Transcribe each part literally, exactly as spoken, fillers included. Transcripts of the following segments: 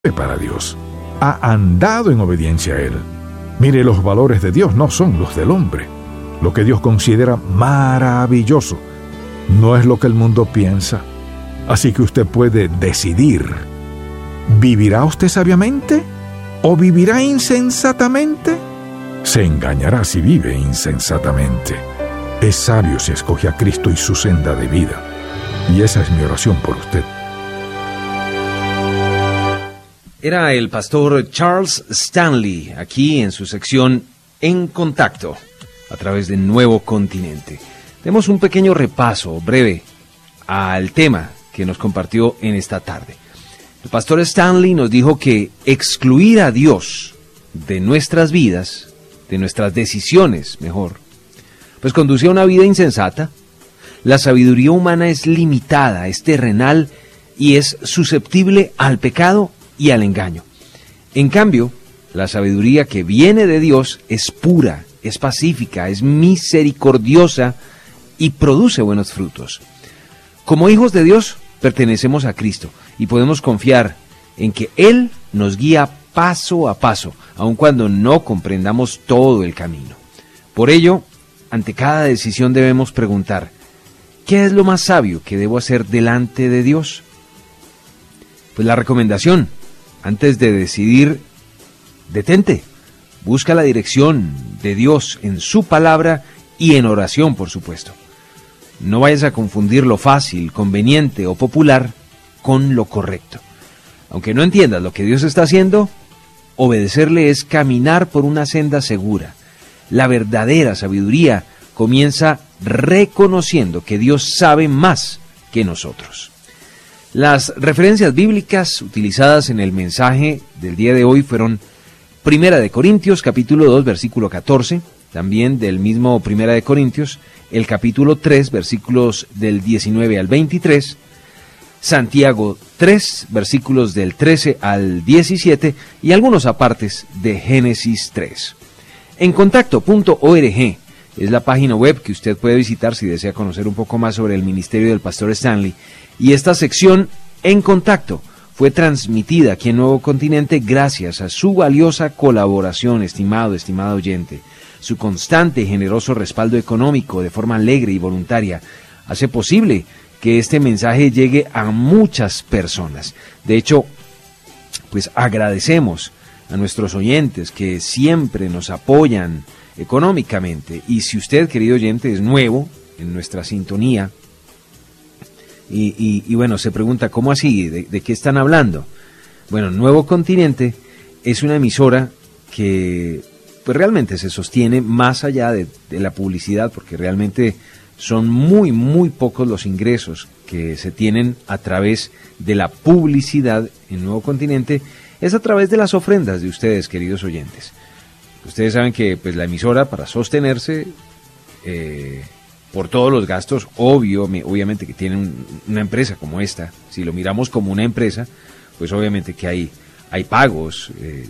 para Dios. Ha andado en obediencia a Él. Mire, los valores de Dios no son los del hombre. Lo que Dios considera maravilloso no es lo que el mundo piensa. Así que usted puede decidir. ¿Vivirá usted sabiamente o vivirá insensatamente? Se engañará si vive insensatamente. Es sabio si escoge a Cristo y su senda de vida. Y esa es mi oración por usted. Era el pastor Charles Stanley, aquí en su sección En Contacto, a través de Nuevo Continente. Demos un pequeño repaso breve al tema que nos compartió en esta tarde. El pastor Stanley nos dijo que excluir a Dios de nuestras vidas, de nuestras decisiones, mejor, pues conduce a una vida insensata. La sabiduría humana es limitada, es terrenal y es susceptible al pecado y al engaño. En cambio, la sabiduría que viene de Dios es pura, es pacífica, es misericordiosa y produce buenos frutos. Como hijos de Dios, pertenecemos a Cristo y podemos confiar en que Él nos guía paso a paso, aun cuando no comprendamos todo el camino. Por ello, ante cada decisión debemos preguntar, ¿qué es lo más sabio que debo hacer delante de Dios? Pues la recomendación, antes de decidir, detente, busca la dirección de Dios en su palabra y en oración, por supuesto. No vayas a confundir lo fácil, conveniente o popular con lo correcto. Aunque no entiendas lo que Dios está haciendo, obedecerle es caminar por una senda segura. La verdadera sabiduría comienza reconociendo que Dios sabe más que nosotros. Las referencias bíblicas utilizadas en el mensaje del día de hoy fueron Primera de Corintios, capítulo dos, versículo catorce, también del mismo Primera de Corintios, el capítulo tres, versículos del diecinueve al veintitrés, Santiago tres, versículos del trece al diecisiete y algunos apartes de Génesis tres. En contacto punto org es la página web que usted puede visitar si desea conocer un poco más sobre el ministerio del pastor Stanley. Y esta sección En Contacto fue transmitida aquí en Nuevo Continente gracias a su valiosa colaboración, estimado, estimado oyente. Su constante y generoso respaldo económico de forma alegre y voluntaria hace posible que este mensaje llegue a muchas personas. De hecho, pues agradecemos a nuestros oyentes que siempre nos apoyan económicamente. Y si usted, querido oyente, es nuevo en nuestra sintonía, Y, y, y bueno, se pregunta, ¿cómo así? ¿De, ¿De qué están hablando? Bueno, Nuevo Continente es una emisora que pues realmente se sostiene más allá de, de la publicidad, porque realmente son muy, muy pocos los ingresos que se tienen a través de la publicidad en Nuevo Continente, es a través de las ofrendas de ustedes, queridos oyentes. Ustedes saben que pues la emisora, para sostenerse, eh, por todos los gastos, obvio, obviamente que tiene un, una empresa como esta, si lo miramos como una empresa, pues obviamente que hay, hay pagos, eh,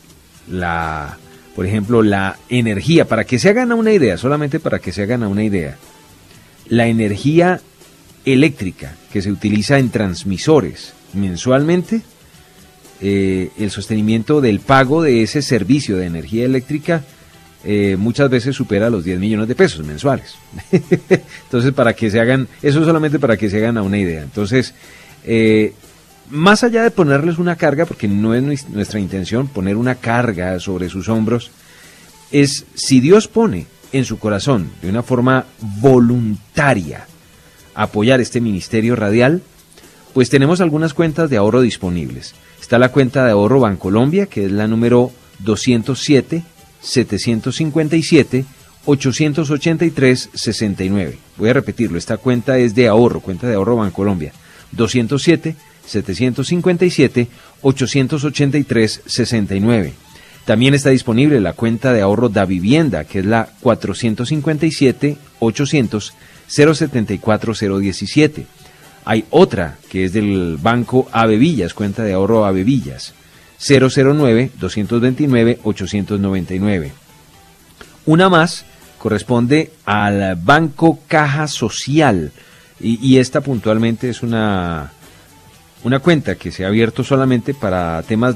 la, por ejemplo, la energía, para que se hagan una idea, solamente para que se hagan una idea, la energía eléctrica que se utiliza en transmisores mensualmente, eh, el sostenimiento del pago de ese servicio de energía eléctrica, Eh, muchas veces supera los diez millones de pesos mensuales. Entonces, para que se hagan, eso solamente para que se hagan a una idea. Entonces, eh, más allá de ponerles una carga, porque no es nuestra intención poner una carga sobre sus hombros, es si Dios pone en su corazón de una forma voluntaria apoyar este ministerio radial, pues tenemos algunas cuentas de ahorro disponibles. Está la cuenta de ahorro Bancolombia, que es la número doscientos siete, setecientos cincuenta y siete, ochocientos ochenta y tres, sesenta y nueve. Voy a repetirlo, esta cuenta es de ahorro, cuenta de ahorro Bancolombia, doscientos siete, setecientos cincuenta y siete, ochocientos ochenta y tres, sesenta y nueve. También está disponible la cuenta de ahorro Da Vivienda, que es la cuatrocientos cincuenta y siete, ochocientos, cero setenta y cuatro, cero diecisiete. Hay otra que es del Banco Avevillas, cuenta de ahorro Avevillas, cero cero nueve, doscientos veintinueve, ochocientos noventa y nueve. Una más corresponde al Banco Caja Social y, y esta puntualmente es una una cuenta que se ha abierto solamente para temas